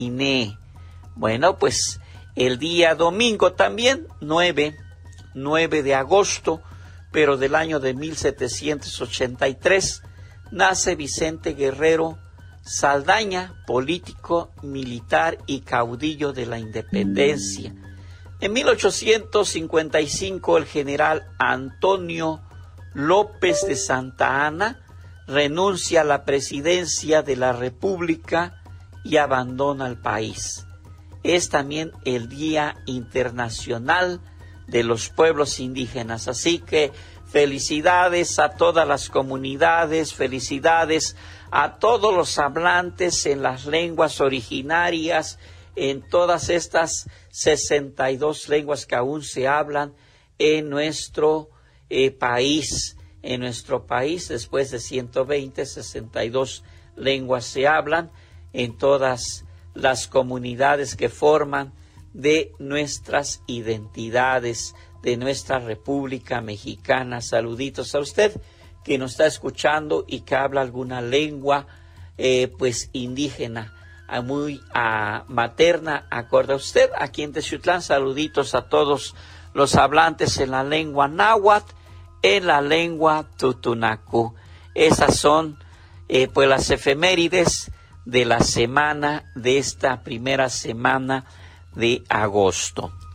INE. Bueno, pues el día domingo también, 9 de agosto, pero del año de 1783, nace Vicente Guerrero Saldaña, político, militar y caudillo de la independencia. En 1855, el general Antonio López de Santa Anna renuncia a la presidencia de la República y abandona el país. Es también el Día Internacional de los Pueblos Indígenas, así que felicidades a todas las comunidades, felicidades a todos los hablantes en las lenguas originarias, en todas estas 62 lenguas que aún se hablan en nuestro país. En nuestro país, después de 120, 62 lenguas se hablan en todas las comunidades que forman de nuestras identidades, de nuestra República Mexicana. Saluditos a usted que nos está escuchando y que habla alguna lengua pues indígena, muy materna, acorde a usted. Aquí en Texutlán, saluditos a todos los hablantes en la lengua náhuatl, en la lengua tutunacú. Esas son pues las efemérides de la semana, de esta primera semana de agosto.